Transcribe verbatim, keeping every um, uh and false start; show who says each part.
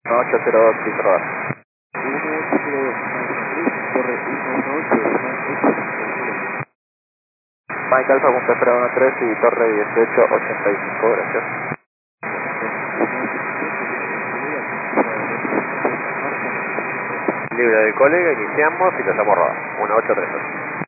Speaker 1: ocho cero dos, listo, rodar. Mike Alfa, punto cero uno tres y torre dieciocho ochenta y cinco, gracias. Libre del colega, iniciamos y lo estamos rodando. uno ocho tres ocho.